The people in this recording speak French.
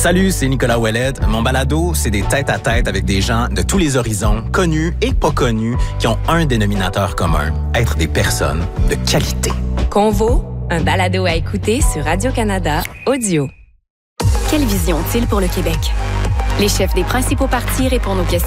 Salut, c'est Nicolas Ouellet. Mon balado, c'est des tête-à-tête avec des gens de tous les horizons, connus et pas connus, qui ont un dénominateur commun, être des personnes de qualité. Convo, un balado à écouter sur Radio-Canada Audio. Quelle vision ont-ils pour le Québec? Les chefs des principaux partis répondent aux questions